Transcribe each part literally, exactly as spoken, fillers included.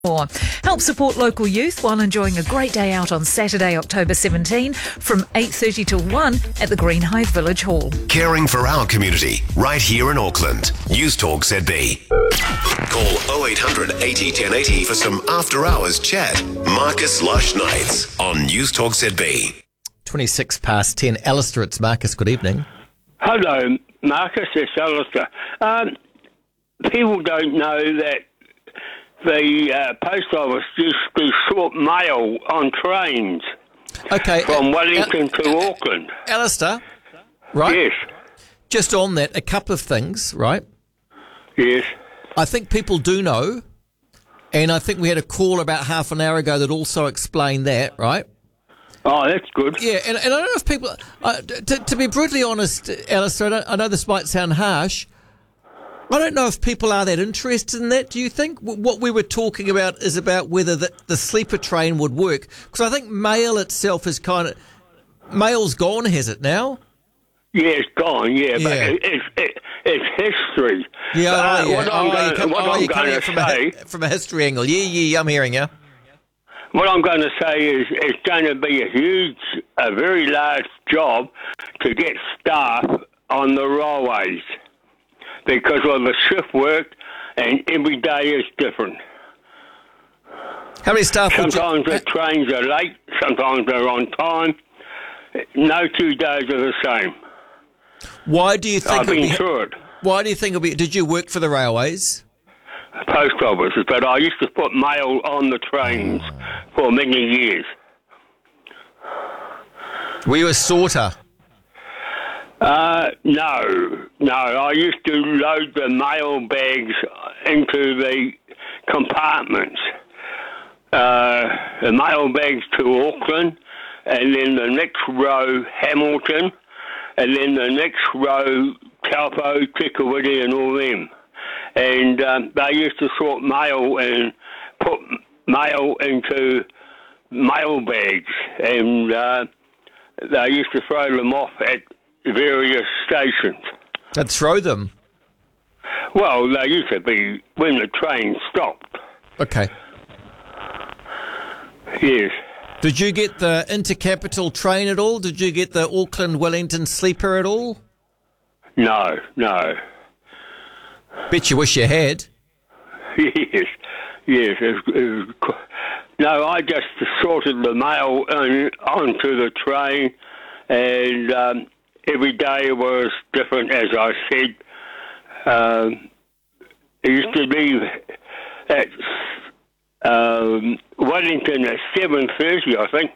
More. Help support local youth while enjoying a great day out on Saturday, October seventeenth from eight thirty till one at the Greenhive Village Hall. Caring for our community right here in Auckland. News Talk Z B. Call oh eight hundred eighty ten eighty for some after hours chat. Marcus Lush Nights on News Talk Z B. twenty-six past ten. Alistair, it's Marcus. Good evening. Hello, Marcus. It's Alistair. Um, people don't know that the uh, post office used to sort mail on trains. Okay. From Wellington uh, to uh, Auckland. Alistair, right? Yes. Just on that, a couple of things, right? Yes. I think people do know, and I think we had a call about half an hour ago that also explained that, right? Oh, that's good. Yeah, and, and I don't know if people... Uh, to, to be brutally honest, Alistair, I, don't, I know this might sound harsh, I don't know if people are that interested in that. Do you think what we were talking about is about whether the, the sleeper train would work? Because I think mail itself is kind of... Mail's gone, has it now? Yeah, it's gone, yeah, but Yeah. it, it's, it, it's history. Yeah, But, oh, yeah. What I'm oh, going, you come, what oh, I'm you're coming going at to it from say, a, from a history angle. Yeah, yeah, I'm hearing you. what I'm going to say is it's going to be a huge, a very large job to get staff on the railways because of the shift work and every day is different. How many staff would you... Sometimes the trains are late, sometimes they're on time. No two days are the same. Why do you think... I've it'll been be, through it. Why do you think it'll be... Did you work for the railways? Post offices, but I used to put mail on the trains for many years. Were you a sorter? Uh, no, no. I used to load the mail bags into the compartments. Uh, the mail bags to Auckland, and then the next row Hamilton, and then the next row Taupo, Tikawiti, and all them. And um, they used to sort mail and put mail into mail bags, and uh, they used to throw them off at various stations. I'd throw them. Well, they used to be when the train stopped. Okay. Yes. Did you get the intercapital train at all? Did you get the Auckland-Wellington sleeper at all? No, no. Bet you wish you had. Yes, yes. It was, it was, qu- no, I just sorted the mail on, onto the train, and um, every day was different, as I said. Um, it used to be at um, Wellington at seven thirty, I think.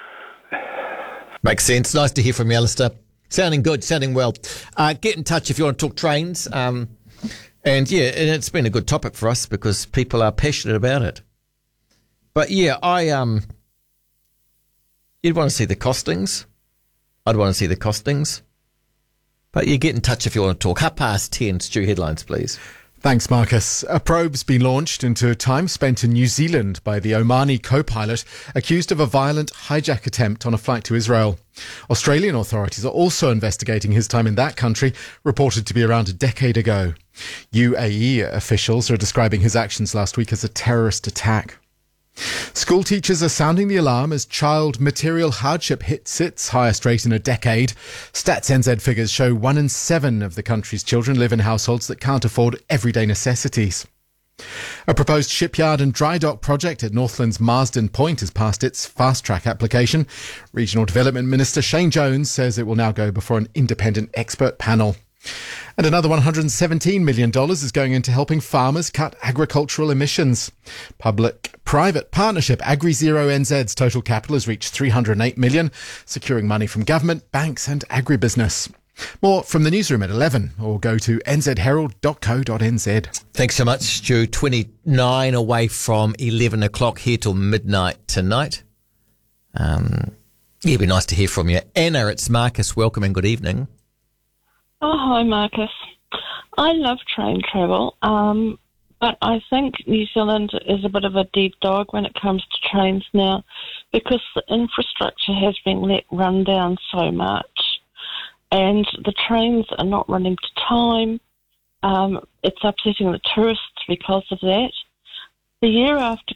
Makes sense. Nice to hear from you, Alistair. Sounding good, sounding well. Uh, get in touch if you want to talk trains. Um, and yeah, and it's been a good topic for us because people are passionate about it. But yeah, I um, you'd want to see the costings. I'd want to see the costings. But you get in touch if you want to talk. Half past ten, Stu, headlines, please. Thanks, Marcus. A probe's been launched into time spent in New Zealand by the Omani co-pilot accused of a violent hijack attempt on a flight to Israel. Australian authorities are also investigating his time in that country, reported to be around a decade ago. U A E officials are describing his actions last week as a terrorist attack. School teachers are sounding the alarm as child material hardship hits its highest rate in a decade. Stats N Z figures show one in seven of the country's children live in households that can't afford everyday necessities. A proposed shipyard and dry dock project at Northland's Marsden Point has passed its fast-track application. Regional Development Minister Shane Jones says it will now go before an independent expert panel. And another one hundred seventeen million dollars is going into helping farmers cut agricultural emissions. Public-private partnership AgriZero N Z's total capital has reached three hundred eight million dollars, securing money from government, banks and agribusiness. More from the newsroom at eleven, or go to n z herald dot co dot n z. Thanks so much, Stu. twenty-nine away from eleven o'clock, here till midnight tonight. Um, yeah, it'd be nice to hear from you. Anna, it's Marcus. Welcome and good evening. Oh, hi, Marcus. I love train travel, um, but I think New Zealand is a bit of a dead dog when it comes to trains now because the infrastructure has been let run down so much and the trains are not running to time. Um, it's upsetting the tourists because of that. The year after